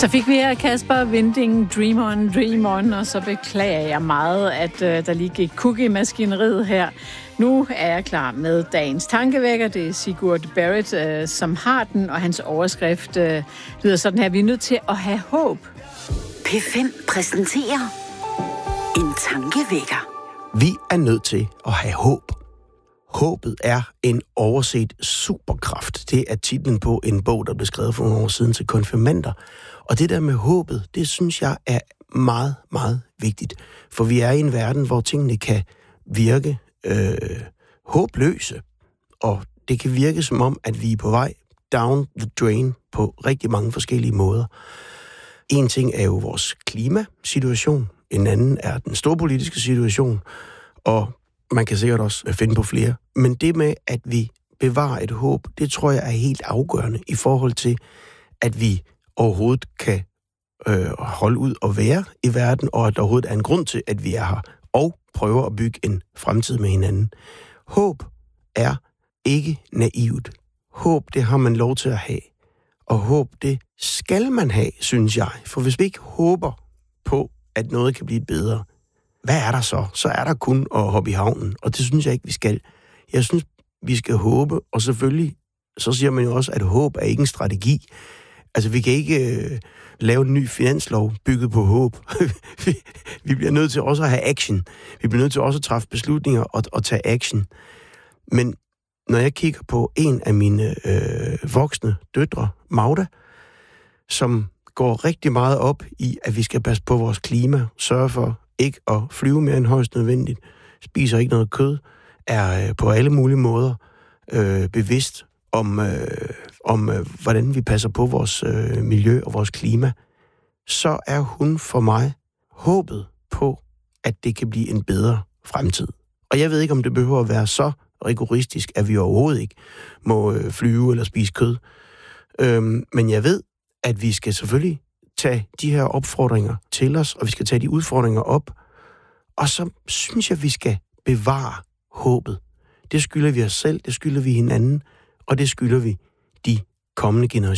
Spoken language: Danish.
Så fik vi her Kasper Winding, Dream On, og så beklager jeg meget, at der lige gik kuk i maskineriet her. Nu er jeg klar med dagens tankevækker. Det er Sigurd Barrett, som har den, og hans overskrift lyder sådan her: vi er nødt til at have håb. P5 præsenterer en tankevækker. Vi er nødt til at have håb. Håbet er en overset superkraft. Det er titlen på en bog, der blev skrevet for nogle år siden til konfirmander. Og det der med håbet, det synes jeg er meget, meget vigtigt. For vi er i en verden, hvor tingene kan virke håbløse. Og det kan virke som om, at vi er på vej down the drain på rigtig mange forskellige måder. En ting er jo vores klimasituation. En anden er den storpolitiske situation. Og man kan sikkert også finde på flere. Men det med, at vi bevarer et håb, det tror jeg er helt afgørende i forhold til, at vi overhovedet kan holde ud og være i verden, og at der overhovedet er en grund til, at vi er her, og prøver at bygge en fremtid med hinanden. Håb er ikke naivt. Håb, det har man lov til at have. Og håb, det skal man have, synes jeg. For hvis vi ikke håber på, at noget kan blive bedre, hvad er der så? Så er der kun at hoppe i havnen, og det synes jeg ikke, vi skal. Jeg synes, vi skal håbe, og selvfølgelig, så siger man jo også, at håb er ikke en strategi. Altså, vi kan ikke lave en ny finanslov bygget på håb. Vi bliver nødt til også at have action. Vi bliver nødt til også at træffe beslutninger og tage action. Men når jeg kigger på en af mine voksne døtre, Magda, som går rigtig meget op i, at vi skal passe på vores klima, sørge for ikke at flyve mere end højst nødvendigt, spiser ikke noget kød, er på alle mulige måder bevidst om hvordan vi passer på vores miljø og vores klima, så er hun for mig håbet på, at det kan blive en bedre fremtid. Og jeg ved ikke, om det behøver at være så rigoristisk, at vi overhovedet ikke må flyve eller spise kød. Men jeg ved, at vi skal selvfølgelig tage de her opfordringer til os, og vi skal tage de udfordringer op, og så synes jeg, vi skal bevare håbet. Det skylder vi os selv, det skylder vi hinanden, og det skylder vi de kommende generationer.